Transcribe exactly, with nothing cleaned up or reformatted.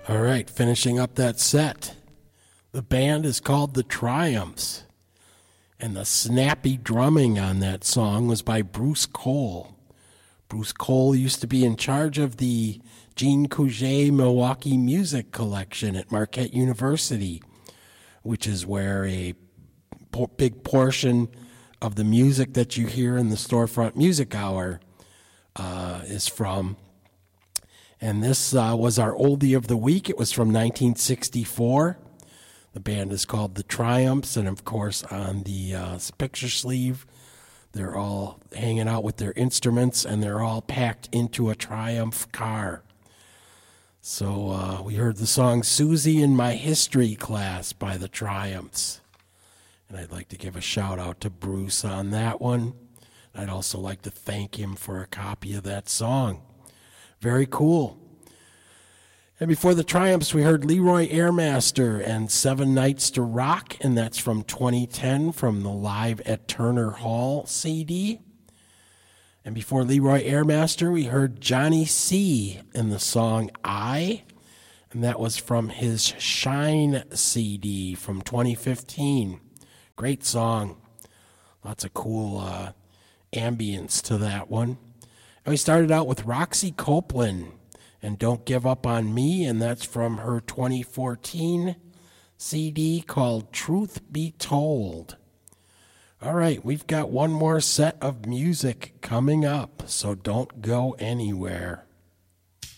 All right, finishing up that set. The band is called The Triumphs, and the snappy drumming on that song was by Bruce Cole. Bruce Cole used to be in charge of the Gene Couget Milwaukee Music Collection at Marquette University, which is where a po- big portion of the music that you hear in the Storefront Music Hour uh, is from. And this uh, was our oldie of the week. It was from nineteen sixty-four. The band is called The Triumphs, and of course on the uh, picture sleeve, they're all hanging out with their instruments, and they're all packed into a Triumph car. So uh, we heard the song Susie in My History Class by The Triumphs. And I'd like to give a shout out to Bruce on that one. I'd also like to thank him for a copy of that song. Very cool. And before The Triumphs, we heard Leroy Airmaster and Seven Nights to Rock, and that's from twenty ten from the Live at Turner Hall C D. And before Leroy Airmaster, we heard Johnny C. in the song I, and that was from his Shine C D from twenty fifteen. Great song. Lots of cool uh, ambience to that one. And we started out with Roxy Copeland and Don't Give Up on Me, and that's from her twenty fourteen C D called Truth Be Told. All right, we've got one more set of music coming up, so don't go anywhere.